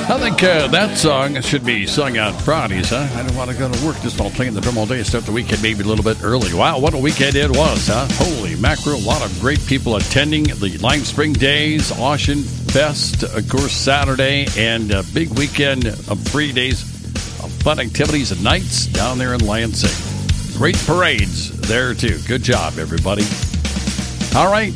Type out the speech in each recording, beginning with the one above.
I think that song should be sung on Fridays, huh? I don't want to go to work. Just want to play in the drum all day. Start the weekend maybe a little bit early. Wow, what a weekend it was, huh? Holy mackerel. A lot of great people attending the Lime Spring Days, Ocean Fest, of course, Saturday, and a big weekend of 3 days of fun activities and nights down there in Lansing. Great parades there, too. Good job, everybody. All right.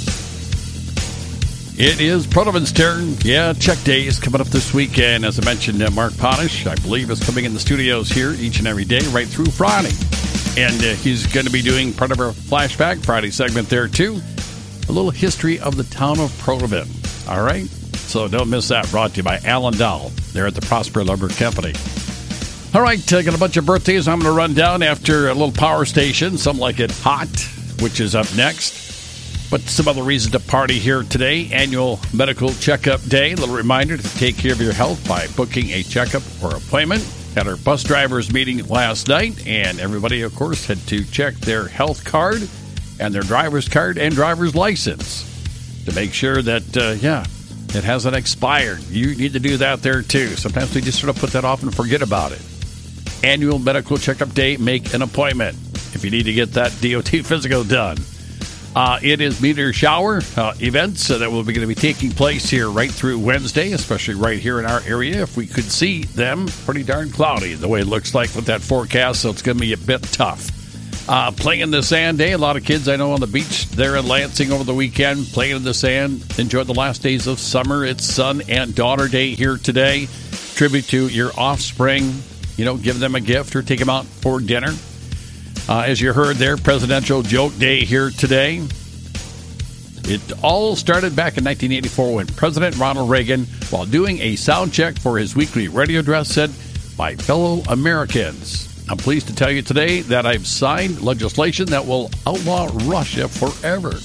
It is Pronovin's turn. Yeah, check day is coming up this weekend. As I mentioned, Mark Potash, I believe, is coming in the studios here each and every day, right through Friday. And he's going to be doing part of our Flashback Friday segment there, too. A little history of the town of Pronovin. All right? So don't miss that. Brought to you by Alan Dahl. They're at the Prosper Lumber Company. All right, got a bunch of birthdays I'm going to run down after a little power station. Some like it hot, which is up next. But some other reasons to party here today. Annual medical checkup day. A little reminder to take care of your health by booking a checkup or appointment. Had our bus drivers meeting last night, and everybody, of course, had to check their health card and their driver's card and driver's license to make sure that, it hasn't expired. You need to do that there, too. Sometimes we just sort of put that off and forget about it. Annual medical checkup day. Make an appointment if you need to get that DOT physical done. It is meteor shower events that will be going to be taking place here right through Wednesday, especially right here in our area. If we could see them, pretty darn cloudy the way it looks like with that forecast, so it's going to be a bit tough. Playing in the sand day. A lot of kids I know on the beach there in Lansing over the weekend, playing in the sand. Enjoyed the last days of summer. It's Son and Daughter Day here today. Tribute to your offspring. You know, give them a gift or take them out for dinner. As you heard there, Presidential Joke Day here today. It all started back in 1984 when President Ronald Reagan, while doing a sound check for his weekly radio address, said, "My fellow Americans, I'm pleased to tell you today that I've signed legislation that will outlaw Russia forever."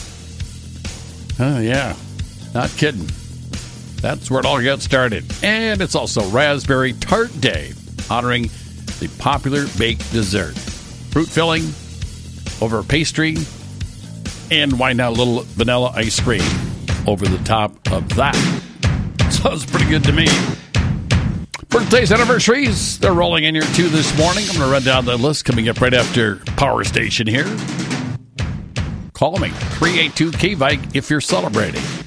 Yeah, not kidding. That's where it all got started. And it's also Raspberry Tart Day, honoring the popular baked dessert. Fruit filling over pastry, and why not a little vanilla ice cream over the top of that? Sounds pretty good to me. Birthdays, anniversaries, they're rolling in here too this morning. I'm going to run down the list coming up right after Power Station here. Call me, 382-KVIKE, if you're celebrating.